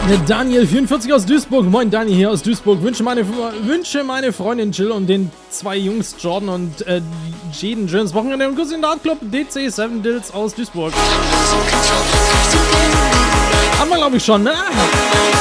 Der Daniel44 aus Duisburg. Moin Dani hier aus Duisburg. Wünsche meine Freundin Jill und den zwei Jungs Jordan und Jaden schönes Wochenende und Kuss in den Dartclub DC7 Dills aus Duisburg. Haben wir glaube ich schon, ne?